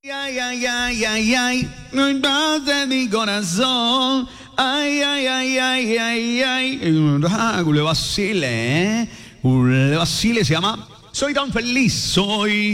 Ay, ay, ay, ay, ay, no estás de mi corazón. Ay, ay, ay, ay, ay, ay. Le vacile, se llama Soy tan feliz, soy